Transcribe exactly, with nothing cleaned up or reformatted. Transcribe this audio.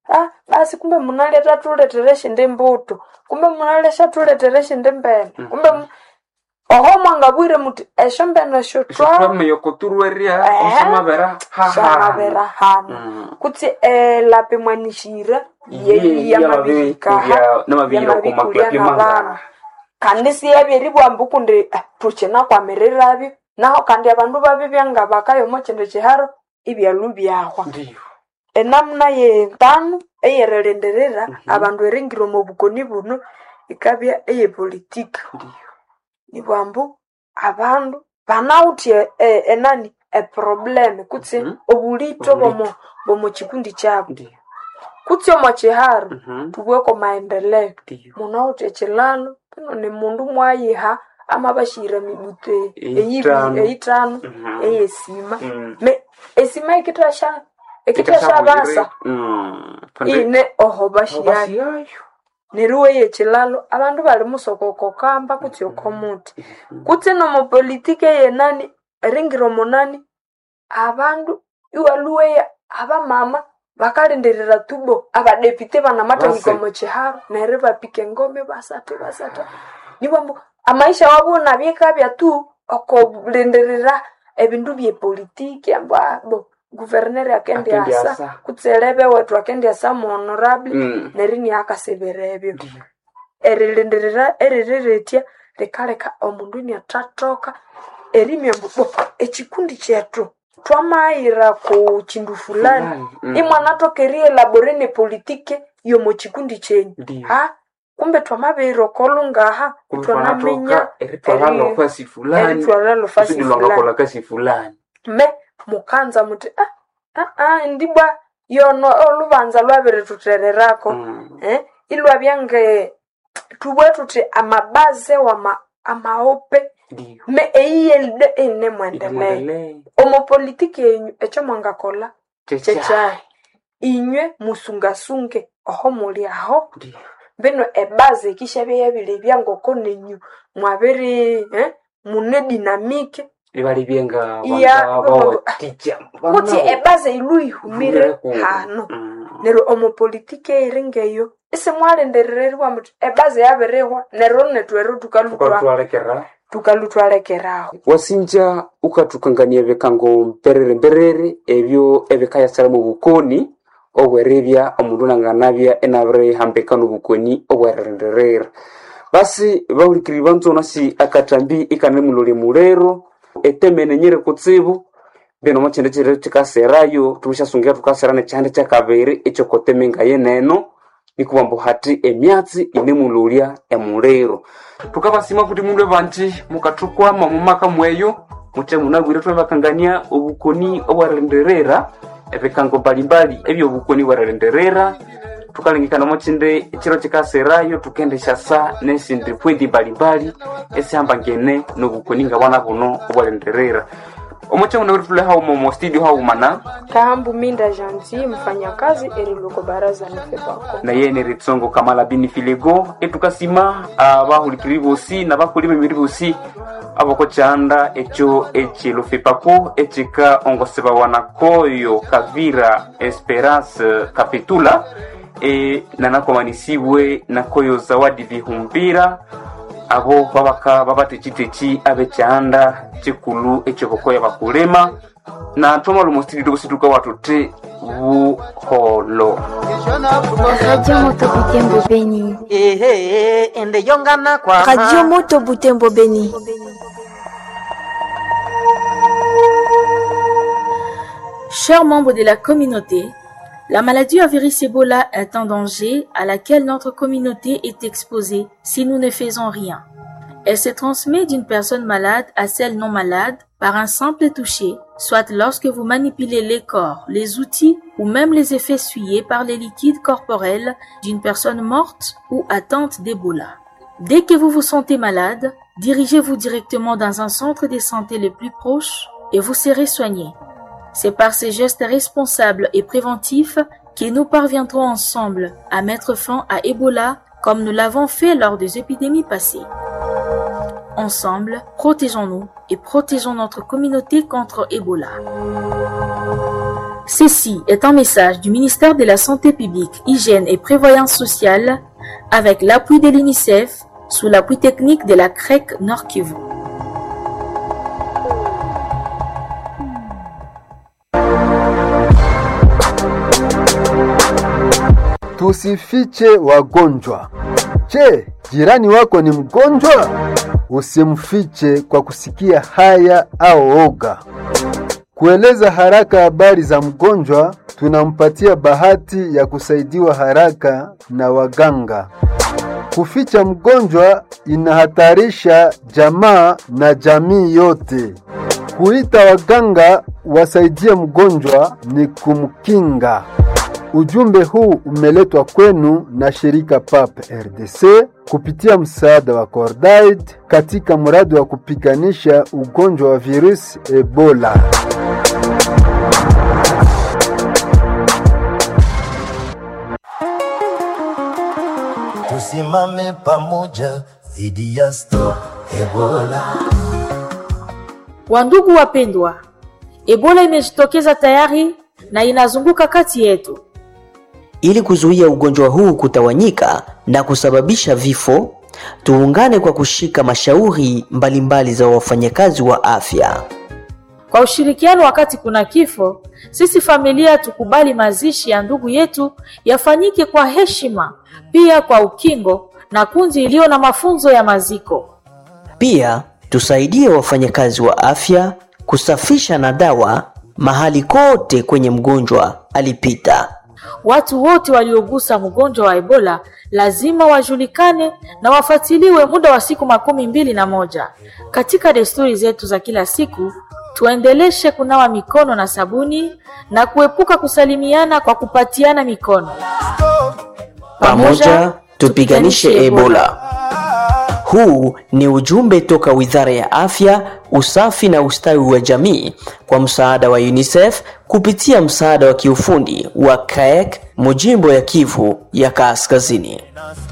ah basi kumbe munaleta tuletere shinde mbuto kumbe munalesha tuletere shinde mbene mm. kumbe m- oho mwangabwire muti esho mbene sho twa Shitwa yokoturweria osamabera ha shamabera hano Mm. kuti eh, lape mwanishira Ye- ya ya mabikaha mabikuria- n'amabiro ku mabikuria maklapi na mangara. bana kandi siyabye libwambu kundi eh, tuchena kwamererabyo naho kandi abandu babi byanga bakayo mochende chiharo ibyalu byahwa Ndiyo. enamna ye tano eyerelenderera abandu eringiro mu bukoni buno ikabya eye politika Ndiyo. nibwambu abandu banawuthi e, enani e problem kutsi Mhm. obulito Obulito. bomo bomo chikundi chabo Ndiyo. kutsi omo chiharo Mhm. tuweko maendeleo Ndiyo. munawuthi echilalo pino ni mundu mwayiha amabashira mibute Eitano. eyitano Mhm. eyesima Mm. me esima ikitasha ikitasha basa Mm. Kandi- ine oho bashiyayo Obasiyayo. neruwe yechilalo abandu bali musokoko kamba kuti okomuti kuti nomo politike yenani ringiro monani abandu iwaluweya abamama bakalenderera tubo abadepite banamataniko Base. mu chiharo nere bapike ngome basate basata nibambo amaisha wabo nabyekabya tu okolenderera ebindu bye politike ambabo guverner akendi Akendi asa asa. kutselebe wetu akendi asa mu honorable Mm. nerini akaseberebyo Ndiyo. erilenderera erireretya likaleka omundu niatatoka erimya mbubo ekikundi kyetu twamayira ku chindu fulani Fulani, mm. imwanatokerie laborene politike yomo chikundi chenyu Ndiyo. ha kumbe twamabiro kolungaha twanamenya Twanatoka eritwala eri- lofasi fulani eritwala lofasi kusudi fulani. lwangakola kasi fulani. me mukanza muti ah, ah, ah, ndibwa yono olubanza lwabiri tutererako Mm. eh, ilwabyange tubwe tuti amabaze wama amaope Ndiyo. me eiyelde ene mwendeleo Imuendelee. omo politiki yenyu echo mwangakola Checha. chechai inywe musungasunge oho muli aho Ndiyo. bino ebaze kishabe yabile byangoko nenyu mwabiri eh, mune dinamike Libali byenga Iya, banga baba- bawa tija. kuti ebaze ilu ihumire hano Mm. nero omo politike eringeyo ese mwalenderererwa muti ebaze yabirihwa nero netweru tukalutwa Tukatwalekera. tukalutwalekeraho Wasinja ukatukangania ebikango mperere mperere ebyo ebikayasara mu bukoni obwerebya omundu nanganabya enabire hambeka n'obukoni obwerenderera. Basi baulikiri banzo nasi akatambi ikane mulole mulero etemene nyere kutsibu bino machende chire chikaserayo tumishasungera tukasera ne chande chakabere echo kotemenga yeneno nikubambo hati emyatsi ine mululya emulero tukabasima kuti mulwe banti mukatukwa mamumaka mweyo muche munagwire twabakangania obukoni obwarenderera ebikango mbalimbali ebyo obukoni bwarenderera tukalengekana mochinde chiro chikaserayo tukendesha sa nesindi pwedi mbalimbali esihamba ngene nobukoni ngabana buno obwarenderera omoche munagwire tule hao momo studio hao mana Kahambu Minda Janti mfanyakazi eriloko baraza nifebako na yene ritsongo kamala bini filego etukasima abahulikiri bosi nabakulime miri bosi abako chanda echo echilo fepako echika ongoseba wanakoyo kavira esperance kapitula e nanakomanisiwe nakoyo zawadi vihumbira abo babaka babatechitechi abe chanda chikulu echo bokoya bakulema na toma lumostiri dogosituka watu te buholo Radio Moto Butembo Beni. ehe ende yongana kwa Radio Moto Butembo Beni. Chers membres de la communauté, la maladie à virus Ebola est un danger à laquelle notre communauté est exposée si nous ne faisons rien. Elle se transmet d'une personne malade à celle non malade par un simple toucher, soit lorsque vous manipulez les corps, les outils ou même les effets essuyés par les liquides corporels d'une personne morte ou atteinte d'Ebola. Dès que vous vous sentez malade, dirigez-vous directement dans un centre de santé le plus proche et vous serez soigné. C'est par ces gestes responsables et préventifs que nous parviendrons ensemble à mettre fin à Ebola comme nous l'avons fait lors des épidémies passées. Ensemble, protégeons-nous et protégeons notre communauté contre Ebola. Ceci est un message du ministère de la Santé publique, Hygiène et Prévoyance sociale avec l'appui de l'UNICEF sous l'appui technique de la C R E C Nord Kivu. Tusifiche wagonjwa. Je, jirani wako ni mgonjwa? Usimfiche kwa kusikia haya au oga. Kueleza haraka habari za mgonjwa, tunampatia bahati ya kusaidiwa haraka na waganga. Kuficha mgonjwa inahatarisha jamaa na jamii yote. Kuita waganga wasaidie mgonjwa ni kumkinga. Ujumbe huu umeletwa kwenu na shirika P A P R D C kupitia msaada wa Cordaid katika mradi wa kupiganisha ugonjwa wa virusi Ebola. Tusimame pamoja dhidi ya Stop Ebola. Wandugu wapendwa, Ebola imejitokeza tayari na inazunguka kati yetu. Ili kuzuia ugonjwa huu kutawanyika na kusababisha vifo, tuungane kwa kushika mashauri mbalimbali za wafanyakazi wa afya. Kwa ushirikiano wakati kuna kifo, sisi familia tukubali mazishi ya ndugu yetu yafanyike kwa heshima, pia kwa ukingo na kundi iliyo na mafunzo ya maziko. Pia tusaidie wafanyakazi wa afya kusafisha na dawa mahali kote kwenye mgonjwa alipita. Watu wote waliogusa mgonjwa wa Ebola lazima wajulikane na wafuatiliwe muda wa siku makumi mbili na moja. Katika desturi zetu za kila siku, tuendeleshe kunawa mikono na sabuni na kuepuka kusalimiana kwa kupatiana mikono. Pamoja tupiganishe Ebola. Huu ni ujumbe toka Wizara ya Afya, Usafi na Ustawi wa Jamii kwa msaada wa UNICEF kupitia msaada wa kiufundi wa C R E C Mujimbo ya Kivu ya Kaskazini.